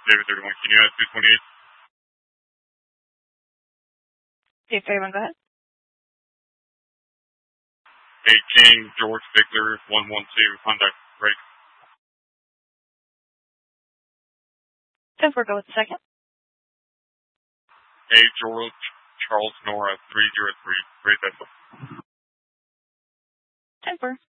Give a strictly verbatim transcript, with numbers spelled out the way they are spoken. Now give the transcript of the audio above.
David thirty-one, can you add two twenty-eight? David thirty-one, go ahead. eight King, George Victor, one one two, Hyundai, right. ten four, go with the second. eight George, Charles Nora, three zero three, Great Vessel. ten four.